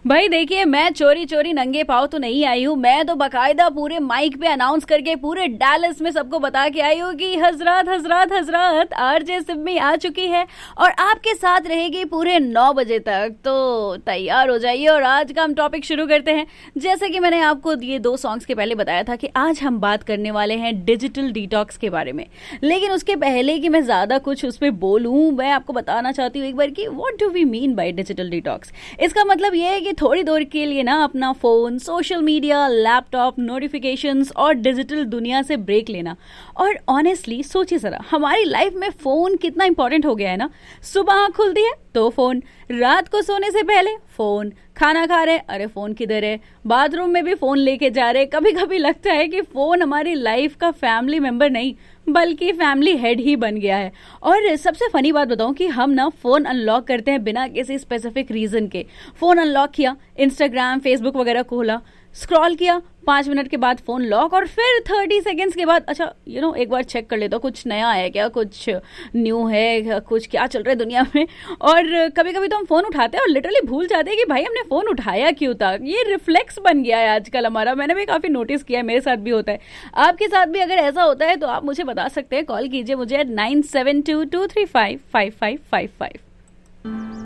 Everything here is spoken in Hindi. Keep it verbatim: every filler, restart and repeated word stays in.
भाई देखिए, मैं चोरी चोरी नंगे पाँव तो नहीं आई हूँ। मैं तो बकायदा पूरे माइक पे अनाउंस करके पूरे डैलस में सबको बता के आई हूँ कि हजरत हजरत हजरत आरजे सिम्मी आ चुकी है और आपके साथ रहेगी पूरे नौ बजे तक। तो तैयार हो जाइए और आज का हम टॉपिक शुरू करते हैं। जैसे कि मैंने आपको ये दो सॉन्ग्स के पहले बताया था कि आज हम बात करने वाले हैं डिजिटल डिटॉक्स के बारे में। लेकिन उसके पहले कि मैं ज्यादा कुछ उस पर बोलूँ, मैं आपको बताना चाहती हूँ एक बार कि what do we mean by digital detox. इसका मतलब ये है कि थोड़ी देर के लिए ना अपना phone, social media, laptop, notifications और डिजिटल दुनिया से ब्रेक लेना। और ऑनेस्टली सोचिए जरा, हमारी लाइफ में फोन कितना इंपॉर्टेंट हो गया है ना। सुबह खुलती है तो फोन, रात को सोने से पहले फोन, खाना खा रहे अरे फोन किधर है, बाथरूम में भी फोन लेके जा रहे। कभी कभी लगता है कि फोन हमारी लाइफ का फैमिली मेंबर नहीं बल्कि फैमिली हेड ही बन गया है। और सबसे फनी बात बताऊं कि हम ना फोन अनलॉक करते हैं बिना किसी स्पेसिफिक रीजन के। फोन अनलॉक किया, इंस्टाग्राम, फेसबुक वगैरह खोला, स्क्रॉल किया, पांच मिनट के बाद फोन लॉक और फिर थर्टी सेकेंड्स के बाद अच्छा यू नो एक बार चेक कर लेता हूँ कुछ नया है क्या, कुछ न्यू है, कुछ क्या चल रहा है दुनिया में। और कभी कभी तो हम फोन उठाते हैं और लिटरली भूल जाते हैं कि भाई हमने फोन उठाया क्यों था। ये रिफ्लेक्स बन गया है आजकल हमारा। मैंने भी काफी नोटिस किया है, मेरे साथ भी होता है। आपके साथ भी अगर ऐसा होता है तो आप मुझे बता सकते हैं। कॉल कीजिए मुझे nine seven to to three five five five five five.